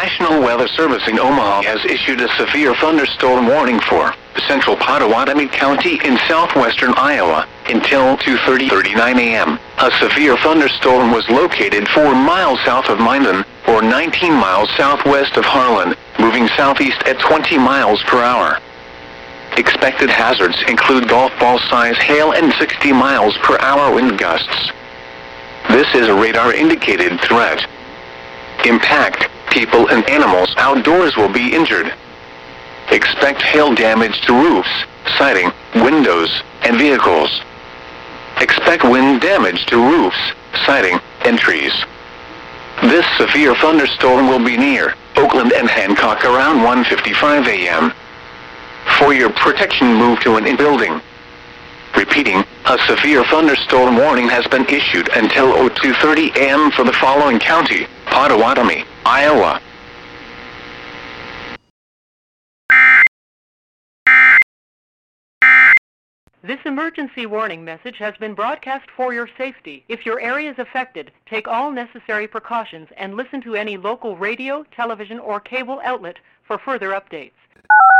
National Weather Service in Omaha has issued a severe thunderstorm warning for central Pottawatomie County in southwestern Iowa until 2:39 a.m. A severe thunderstorm was located 4 miles south of Minden, or 19 miles southwest of Harlan, moving southeast at 20 miles per hour. Expected hazards include golf ball size hail and 60 miles per hour wind gusts. This is a radar indicated threat. Impact: people and animals outdoors will be injured. Expect hail damage to roofs, siding, windows, and vehicles. Expect wind damage to roofs, siding, and trees. This severe thunderstorm will be near Oakland and Hancock around 1:55 a.m. For your protection, move to an in-building. Repeating, a severe thunderstorm warning has been issued until 2:30 a.m. for the following county: Pottawatomie, Iowa. This emergency warning message has been broadcast for your safety. If your area is affected, take all necessary precautions and listen to any local radio, television, or cable outlet for further updates.